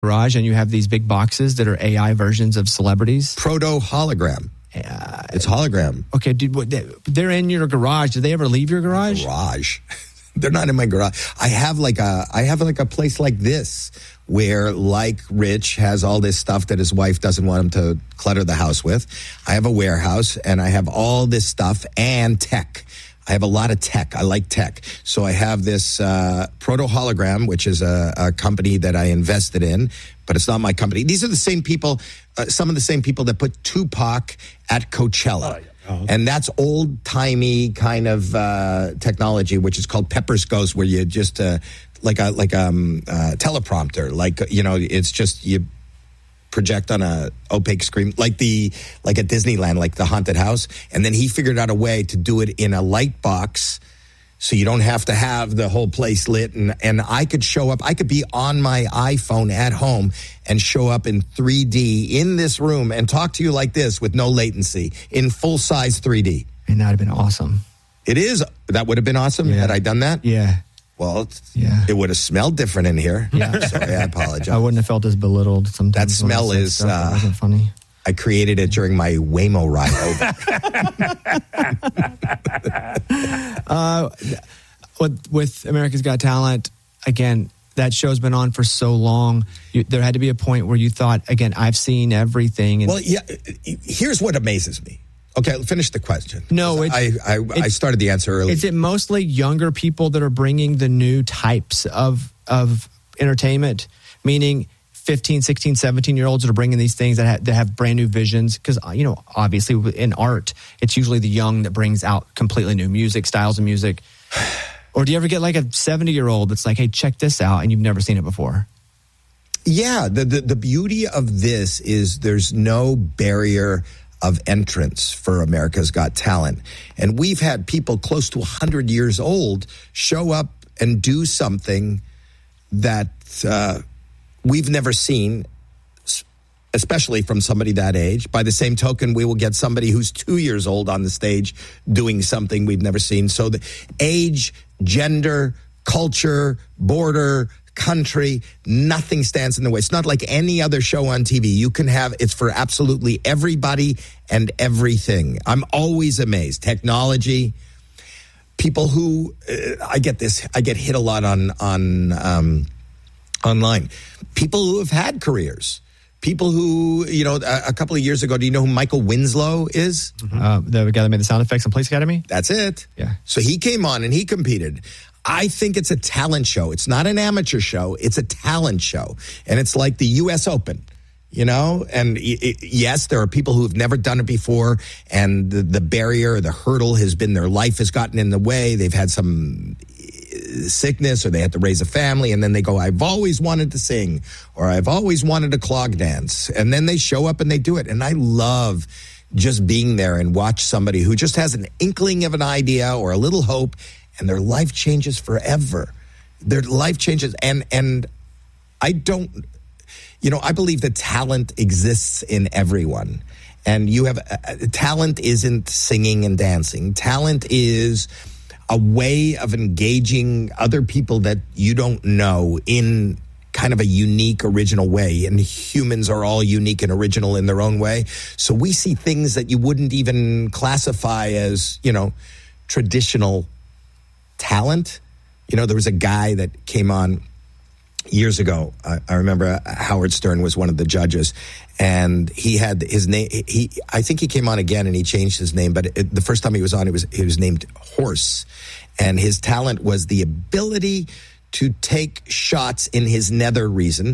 garage and you have these big boxes that are AI versions of celebrities? Proto-hologram. It's hologram. Okay, dude, they're in your garage. Do they ever leave your garage? Garage. They're not in my garage. I have like a place like this where, like Rich has all this stuff that his wife doesn't want him to clutter the house with. I have a warehouse and I have all this stuff and tech. I have a lot of tech. I like tech. So I have this Proto-Hologram, which is a company that I invested in, but it's not my company. These are the same people, some of the same people that put Tupac at Coachella. Oh, yeah. Oh. And that's old-timey kind of technology, which is called Pepper's Ghost, where you just like a teleprompter, it's just you project on a opaque screen, like at Disneyland, like the haunted house. And then he figured out a way to do it in a light box, so you don't have to have the whole place lit. And I could show up. I could be on my iPhone at home and show up in 3D in this room and talk to you like this with no latency in full-size 3D. And that would have been awesome. It is. That would have been awesome had I done that? Yeah. Well, it would have smelled different in here. Yeah. Sorry, I apologize. I wouldn't have felt as belittled sometimes. That smell is... wasn't funny. I created it during my Waymo ride over. With America's Got Talent, again, that show's been on for so long. There had to be a point where you thought, again, I've seen everything. Well, yeah. Here's what amazes me. Okay, finish the question. No, I started the answer earlier. Is it mostly younger people that are bringing the new types of entertainment, meaning 15, 16, 17-year-olds that are bringing these things that have brand new visions? Because, obviously in art, it's usually the young that brings out completely new music, styles of music. Or do you ever get like a 70-year-old that's like, hey, check this out, and you've never seen it before? Yeah, the beauty of this is there's no barrier of entrance for America's Got Talent. And we've had people close to 100 years old show up and do something that we've never seen, especially from somebody that age. By the same token, we will get somebody who's 2 years old on the stage doing something we've never seen. So the age, gender, culture, border, country, nothing stands in the way. It's not like any other show on TV. It's for absolutely everybody and everything. I'm always amazed. Technology, people who, I get hit a lot on online. People who have had careers. People who, a couple of years ago, do you know who Michael Winslow is? Mm-hmm. The guy that made the sound effects on Police Academy? That's it. Yeah. So he came on and he competed. I think it's a talent show. It's not an amateur show. It's a talent show. And it's like the U.S. Open, And yes, there are people who have never done it before, and the barrier, the hurdle has been their life has gotten in the way. They've had some sickness, or they had to raise a family, and then they go, I've always wanted to sing, or I've always wanted to clog dance. And then they show up and they do it. And I love just being there and watch somebody who just has an inkling of an idea or a little hope, and their life changes forever. Their life changes. And I don't, I believe that talent exists in everyone. And you have, talent isn't singing and dancing. Talent is a way of engaging other people that you don't know in kind of a unique, original way. And humans are all unique and original in their own way. So we see things that you wouldn't even classify as, traditional talent. There was a guy that came on years ago. I remember Howard Stern was one of the judges, and he had his name. I think he came on again and he changed his name, but the first time he was on, he was named Horse, and his talent was the ability to take shots in his nether region.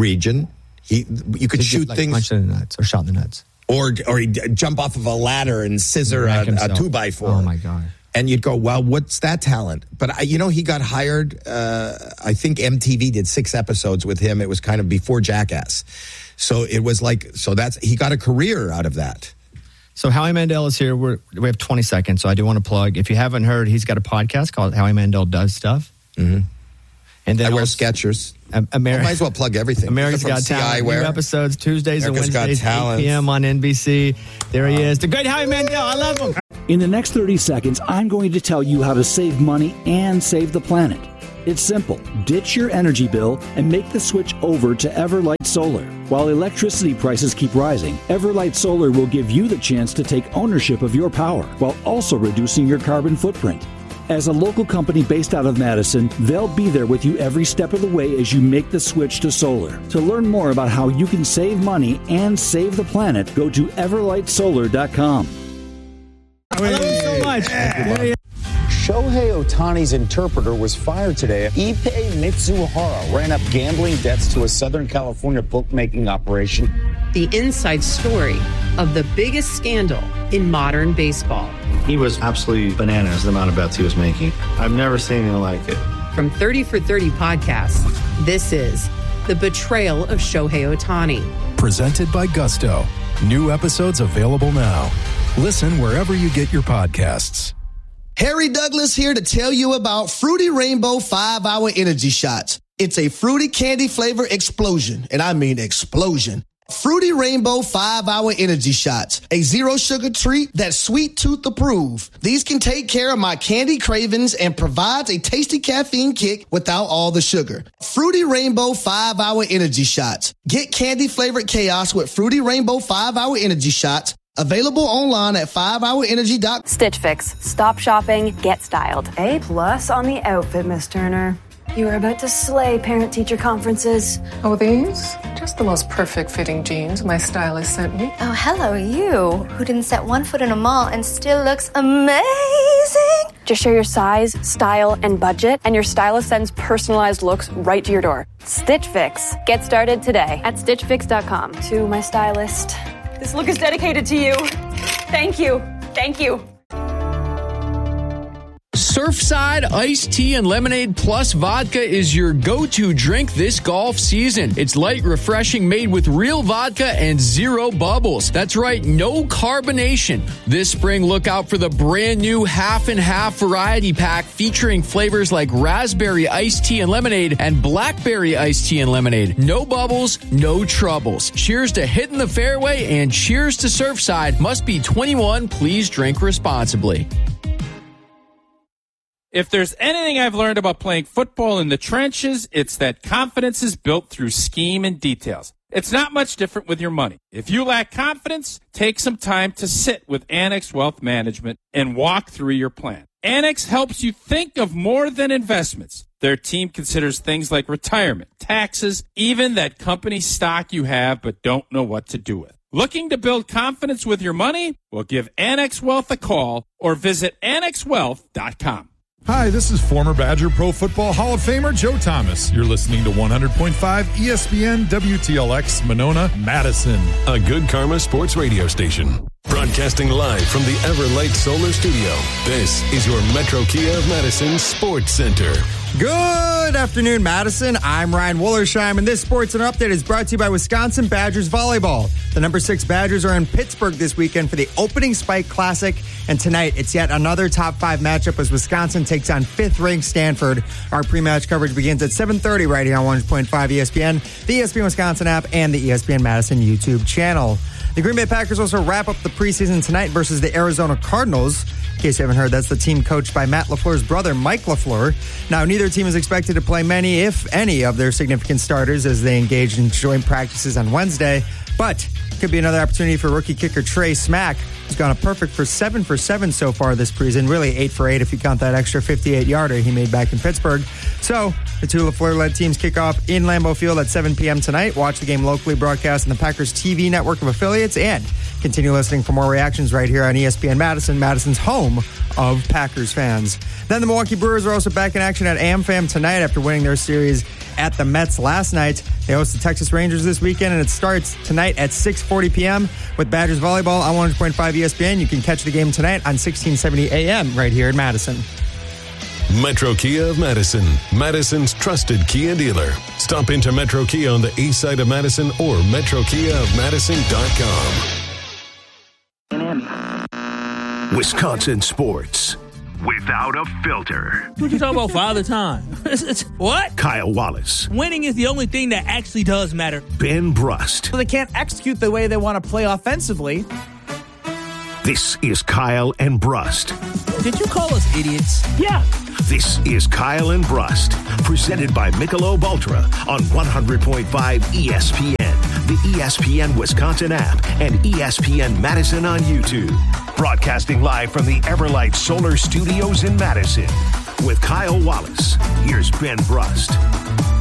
You could shoot things, punch in the nuts or shot in the nuts, or he'd jump off of a ladder and scissor a 2x4. Oh my God. And you'd go, well, what's that talent? But, he got hired. I think MTV did 6 episodes with him. It was kind of before Jackass. So it was he got a career out of that. So Howie Mandel is here. We have 20 seconds. So I do want to plug. If you haven't heard, he's got a podcast called Howie Mandel Does Stuff. Mm-hmm. And then I wear Skechers. I might as well plug everything. America's Got Talent. New episodes Tuesdays and Wednesdays, 8 p.m. on NBC. There he is. The great Howie Mandel. I love him. In the next 30 seconds, I'm going to tell you how to save money and save the planet. It's simple. Ditch your energy bill and make the switch over to Everlight Solar. While electricity prices keep rising, Everlight Solar will give you the chance to take ownership of your power while also reducing your carbon footprint. As a local company based out of Madison, they'll be there with you every step of the way as you make the switch to solar. To learn more about how you can save money and save the planet, go to everlightsolar.com. I love you so much. Shohei Ohtani's interpreter was fired today. Ippei Mitsuhara ran up gambling debts to a Southern California bookmaking operation. The inside story of the biggest scandal in modern baseball. He was absolutely bananas, the amount of bets he was making. I've never seen anything like it. From 30 for 30 podcasts, this is The Betrayal of Shohei Ohtani. Presented by Gusto. New episodes available now. Listen wherever you get your podcasts. Harry Douglas here to tell you about Fruity Rainbow 5-Hour Energy Shots. It's a fruity candy flavor explosion, and I mean explosion. Fruity Rainbow 5-Hour Energy Shots, a zero sugar treat that's sweet tooth approved. These can take care of my candy cravings and provides a tasty caffeine kick without all the sugar. Fruity Rainbow 5-Hour Energy Shots. Get candy flavored chaos with Fruity Rainbow 5-Hour Energy Shots. Available online at 5hourenergy.com. Stitch Fix. Stop shopping, get styled. A+ on the outfit, Miss Turner. You are about to slay parent-teacher conferences. Oh, these? Just the most perfect fitting jeans my stylist sent me. Oh, hello, you, who didn't set one foot in a mall and still looks amazing. Just share your size, style, and budget, and your stylist sends personalized looks right to your door. Stitch Fix. Get started today at stitchfix.com. To my stylist. This look is dedicated to you. Thank you. Thank you. Surfside iced tea and lemonade plus vodka is your go-to drink this golf season. It's light, refreshing, made with real vodka and zero bubbles. That's right, no carbonation. This spring, look out for the brand new half and half variety pack featuring flavors like raspberry iced tea and lemonade and blackberry iced tea and lemonade. No bubbles, no troubles. Cheers to hitting the fairway and cheers to Surfside. Must be 21. Please drink responsibly. If there's anything I've learned about playing football in the trenches, it's that confidence is built through scheme and details. It's not much different with your money. If you lack confidence, take some time to sit with Annex Wealth Management and walk through your plan. Annex helps you think of more than investments. Their team considers things like retirement, taxes, even that company stock you have but don't know what to do with. Looking to build confidence with your money? Well, give Annex Wealth a call or visit annexwealth.com. Hi, this is former Badger Pro Football Hall of Famer Joe Thomas. You're listening to 100.5 ESPN WTLX Monona, Madison. A Good Karma Sports radio station. Broadcasting live from the Everlight Solar Studio. This is your Metro Kia of Madison Sports Center. Good afternoon, Madison. I'm Ryan Wollersheim, and this Sports Center update is brought to you by Wisconsin Badgers Volleyball. The number 6 Badgers are in Pittsburgh this weekend for the opening Spike Classic, and tonight it's yet another top 5 matchup as Wisconsin takes on 5th-ranked Stanford. Our pre-match coverage begins at 7:30 right here on 100.5 ESPN, the ESPN Wisconsin app, and the ESPN Madison YouTube channel. The Green Bay Packers also wrap up the preseason tonight versus the Arizona Cardinals. In case you haven't heard, that's the team coached by Matt LaFleur's brother, Mike LaFleur. Now, neither team is expected to play many, if any, of their significant starters as they engaged in joint practices on Wednesday. But could be another opportunity for rookie kicker Trey Smack, who's gone a perfect for 7 for 7 so far this preseason. Really 8 for 8 if you count that extra 58-yarder he made back in Pittsburgh. So the two LaFleur-led teams kick off in Lambeau Field at 7 p.m. tonight. Watch the game locally broadcast on the Packers TV network of affiliates, and continue listening for more reactions right here on ESPN Madison, Madison's home of Packers fans. Then the Milwaukee Brewers are also back in action at AmFam tonight after winning their series at the Mets last night. They host the Texas Rangers this weekend, and it starts tonight at 6:40 p.m. with Badgers Volleyball on 100.5 ESPN. You can catch the game tonight on 1670 a.m. right here in Madison. Metro Kia of Madison, Madison's trusted Kia dealer. Stop into Metro Kia on the east side of Madison or metrokiaofmadison.com. Wisconsin sports without a filter. What you talking about, Father Time? What? Kyle Wallace. Winning is the only thing that actually does matter. Ben Brust. So they can't execute the way they want to play offensively. This is Kyle and Brust. Did you call us idiots? Yeah. This is Kyle and Brust, presented by Michelob Ultra on 100.5 ESPN, the ESPN Wisconsin app, and ESPN Madison on YouTube. Broadcasting live from the Everlight Solar Studios in Madison. With Kyle Wallace, here's Ben Brust.